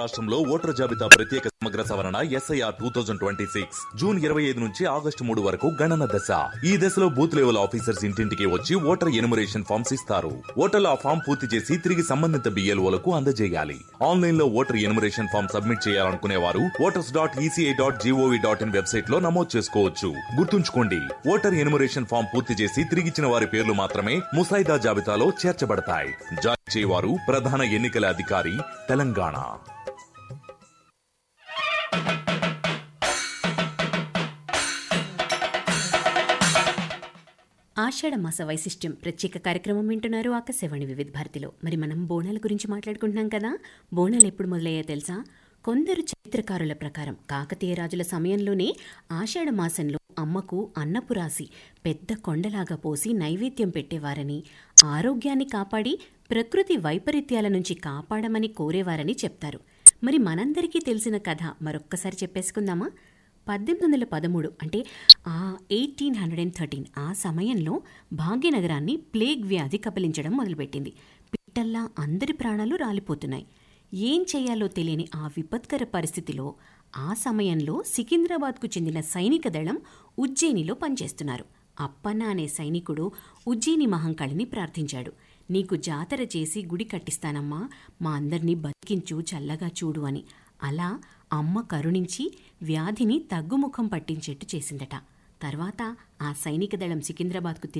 రాష్ట్రంలో ఓటర్ జాబితా ప్రత్యేక సమగ్ర సవరణ SIR 2026 జూన్ 25 నుంచి ఆగస్టు 3 వరకు గణన దశ. ఈ దశలో బూత్ లెవెల్ ఆఫీసర్స్ ఇంటింటికి వచ్చి ఓటర్ ఎన్యుమరేషన్ ఫామ్స్ ఇస్తారు. ఓటర్లు ఆ ఫామ్ పూర్తి చేసి తిరిగి సంబంధిత BLOలకు అందజేయాలి. ఆన్లైన్ లో ఓటర్ ఎన్యుమరేషన్ ఫామ్ సబ్మిట్ చేయాలనుకునే వారు voters.eci.gov.in వెబ్సైట్ లో నమోదు చేసుకోవచ్చు. గుర్తుంచుకోండి, ఓటర్ ఎన్యుమరేషన్ ఫామ్ పూర్తి చేసి తిరిగిచ్చిన వారి పేర్లు మాత్రమే ముసాయిదా జాబితాలో చేర్చబడతాయి. జారీ చేయవారు ప్రధాన ఎన్నికల అధికారి, తెలంగాణ. ఆషాఢ మాస వైశిష్ట్యం ప్రత్యేక కార్యక్రమం వింటున్నారు ఆకాశవాణి వివిధ భారతిలో. మరి మనం బోనాల గురించి మాట్లాడుకుంటున్నాం కదా. బోనాలు ఎప్పుడు మొదలయ్యా తెలుసా? కొందరు చరిత్రకారుల ప్రకారం కాకతీయ రాజుల సమయంలోనే ఆషాఢ మాసంలో అమ్మకు అన్నపు రాసి పెద్ద కొండలాగా పోసి నైవేద్యం పెట్టేవారని, ఆరోగ్యాన్ని కాపాడి ప్రకృతి వైపరీత్యాల నుంచి కాపాడమని కోరేవారని చెప్తారు. మరి మనందరికీ తెలిసిన కథ మరొక్కసారి చెప్పేసుకుందామా? 1813 అంటే 1813 ఆ సమయంలో భాగ్యనగరాన్ని ప్లేగ్ వ్యాధి కబలించడం మొదలుపెట్టింది. పిట్టల్లా అందరి ప్రాణాలు రాలిపోతున్నాయి. ఏం చేయాలో తెలియని ఆ విపత్కర పరిస్థితిలో ఆ సమయంలో సికింద్రాబాద్కు చెందిన సైనిక దళం ఉజ్జయినిలో పనిచేస్తున్నారు. అప్పన్న అనే సైనికుడు ఉజ్జయిని మహంకాళిని ప్రార్థించాడు. నీకు జాతర చేసి గుడి కట్టిస్తానమ్మా, మా అందర్నీ బతికించు, చల్లగా చూడు అని. అలా అమ్మ కరుణించి వ్యాధిని తగ్గుముఖం పట్టించేట్టు చేసిందట. తర్వాత ఆ సైనిక దళం సికింద్రాబాద్కు